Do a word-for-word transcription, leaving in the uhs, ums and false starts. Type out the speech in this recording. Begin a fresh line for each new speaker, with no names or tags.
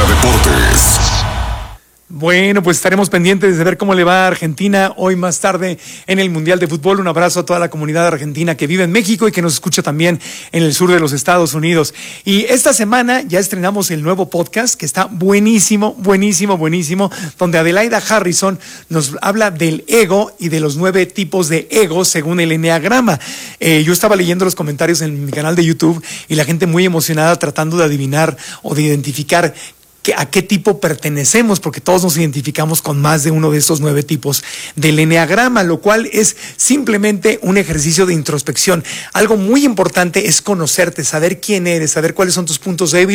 Deportes.
Bueno, pues estaremos pendientes de ver cómo le va a Argentina hoy más tarde en el Mundial de Fútbol. Un abrazo a toda la comunidad argentina que vive en México y que nos escucha también en el sur de los Estados Unidos. Y esta semana ya estrenamos el nuevo podcast que está buenísimo, buenísimo, buenísimo, donde Adelaida Harrison nos habla del ego y de los nueve tipos de ego según el enneagrama. Eh, yo estaba leyendo los comentarios en mi canal de YouTube y la gente muy emocionada tratando de adivinar o de identificar a qué tipo pertenecemos, porque todos nos identificamos con más de uno de estos nueve tipos del enneagrama, lo cual es simplemente un ejercicio de introspección. Algo muy importante es conocerte, saber quién eres, saber cuáles son tus puntos débiles